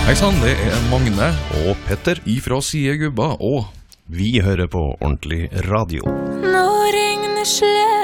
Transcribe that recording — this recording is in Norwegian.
Hei sann, det Magne og Petter ifra Siegubba, og vi hører på ordentlig radio. Nå regner slett